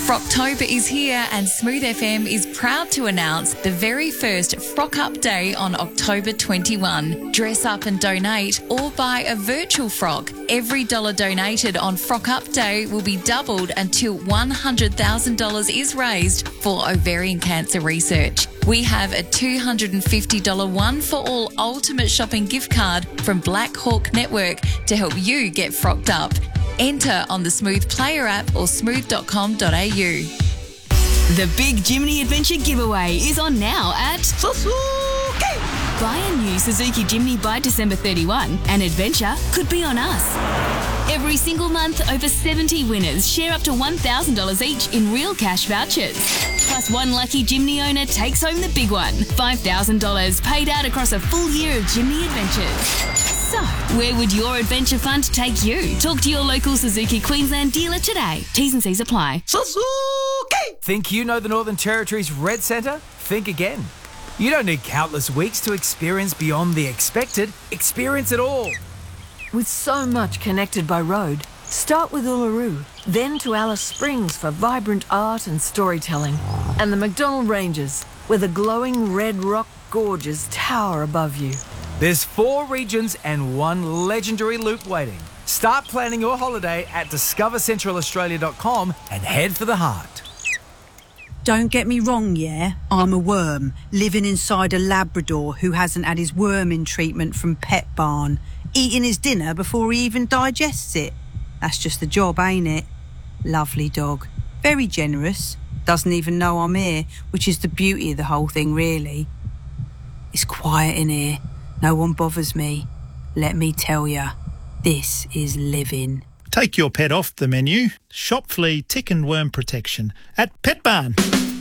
Frocktober is here and Smooth FM is proud to announce the very first Frock Up Day on October 21. Dress up and donate or buy a virtual frock. Every dollar donated on Frock Up Day will be doubled until $100,000 is raised for ovarian cancer research. We have a $250 one-for-all ultimate shopping gift card from Black Hawk Network to help you get frocked up. Enter on the Smooth Player app or smooth.com.au. The Big Jimny Adventure giveaway is on now at Suzuki. Buy a new Suzuki Jimny by December 31 and adventure could be on us. Every single month, over 70 winners share up to $1,000 each in real cash vouchers. Plus, one lucky Jimny owner takes home the big one, $5,000 paid out across a full year of Jimny adventures. So, where would your adventure fund take you? Talk to your local Suzuki Queensland dealer today. T's and C's apply. Suzuki! Think you know the Northern Territory's Red Centre? Think again. You don't need countless weeks to experience beyond the expected. Experience it all. With so much connected by road, start with Uluru, then to Alice Springs for vibrant art and storytelling, and the McDonnell Ranges, where the glowing red rock gorges tower above you. There's 4 regions and 1 legendary loop waiting. Start planning your holiday at discovercentralaustralia.com and head for the heart. Don't get me wrong, yeah? I'm a worm, living inside a Labrador who hasn't had his worming treatment from Pet Barn, eating his dinner before he even digests it. That's just the job, ain't it? Lovely dog. Very generous. Doesn't even know I'm here, which is the beauty of the whole thing, really. It's quiet in here. No one bothers me. Let me tell ya, this is living. Take your pet off the menu. Shop flea, tick and worm protection at Pet Barn.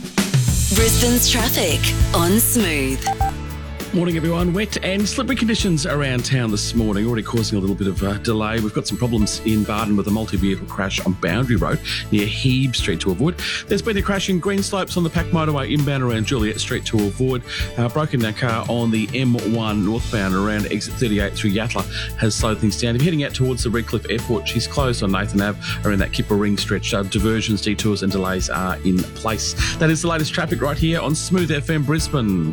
Brisbane's traffic on Smooth. Morning everyone. Wet and slippery conditions around town this morning, already causing a little bit of delay. We've got some problems in Barton with a multi-vehicle crash on Boundary Road near Hebe Street to avoid. There's been a crash in Greenslopes on the Pack Motorway inbound around Juliet Street to avoid. Broken down car on the M1 northbound around exit 38 through Yatala has slowed things down. If you're heading out towards the Redcliffe Airport, she's closed on Nathan Ave around that Kippa Ring stretch. Diversions, detours and delays are in place. That is the latest traffic right here on Smooth FM Brisbane.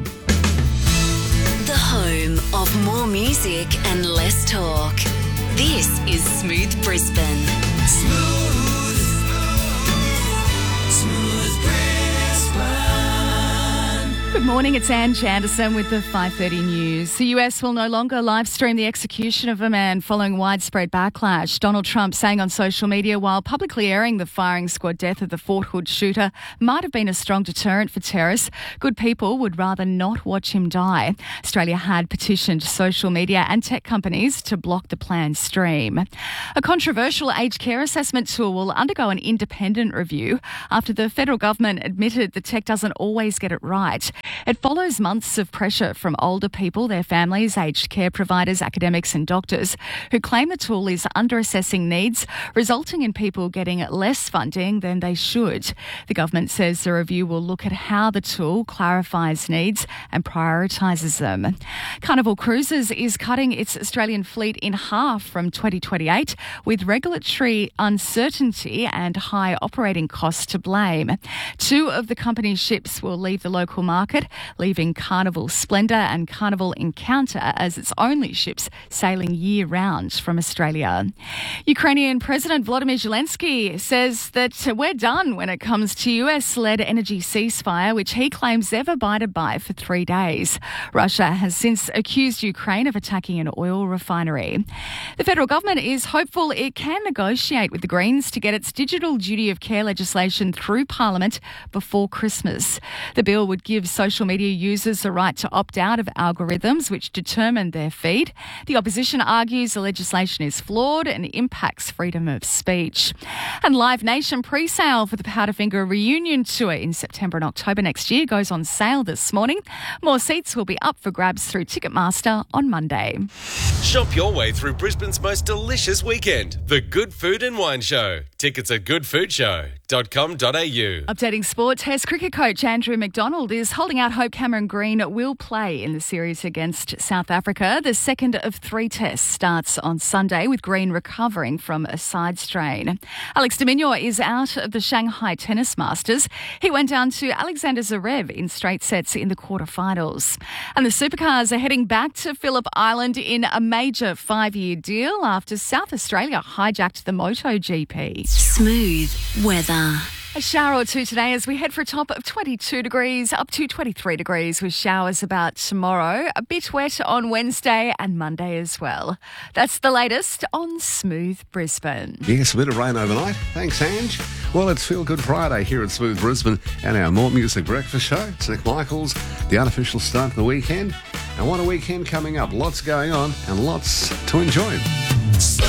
Home of more music and less talk. This is Smooth Brisbane. Smooth Brisbane. Good morning, it's Anne Chanderson with the 5:30 News. The US will no longer live stream the execution of a man following widespread backlash. Donald Trump saying on social media while publicly airing the firing squad death of the Fort Hood shooter might have been a strong deterrent for terrorists, good people would rather not watch him die. Australia had petitioned social media and tech companies to block the planned stream. A controversial aged care assessment tool will undergo an independent review after the federal government admitted the tech doesn't always get it right. It follows months of pressure from older people, their families, aged care providers, academics and doctors who claim the tool is under-assessing needs, resulting in people getting less funding than they should. The government says the review will look at how the tool clarifies needs and prioritises them. Carnival Cruises is cutting its Australian fleet in half from 2028 with regulatory uncertainty and high operating costs to blame. 2 of the company's ships will leave the local market, leaving Carnival Splendor and Carnival Encounter as its only ships sailing year-round from Australia. Ukrainian President Volodymyr Zelensky says that we're done when it comes to US-led energy ceasefire, which he claims they've abided by for 3 days. Russia has since accused Ukraine of attacking an oil refinery. The federal government is hopeful it can negotiate with the Greens to get its digital duty of care legislation through Parliament before Christmas. The bill would give social media users the right to opt out of algorithms which determine their feed. The opposition argues the legislation is flawed and impacts freedom of speech. And Live Nation pre-sale for the Powderfinger reunion tour in September and October next year goes on sale this morning. More seats will be up for grabs through Ticketmaster on Monday. Shop your way through Brisbane's most delicious weekend, the Good Food and Wine Show. Tickets at goodfoodshow.com.au. Updating sport, Test cricket coach Andrew McDonald is holding out hope Cameron Green will play in the series against South Africa. The second of 3 tests starts on Sunday with Green recovering from a side strain. Alex de Minaur is out of the Shanghai Tennis Masters. He went down to Alexander Zverev in straight sets in the quarterfinals. And the Supercars are heading back to Phillip Island in a major 5-year deal after South Australia hijacked the MotoGP. Smooth weather. A shower or two today as we head for a top of 22 degrees, up to 23 degrees with showers about tomorrow. A bit wet on Wednesday and Monday as well. That's the latest on Smooth Brisbane. Yes, a bit of rain overnight. Thanks, Ange. Well, it's Feel Good Friday here at Smooth Brisbane and our More Music Breakfast Show. It's Nick Michaels, the unofficial start to the weekend. And what a weekend coming up. Lots going on and lots to enjoy.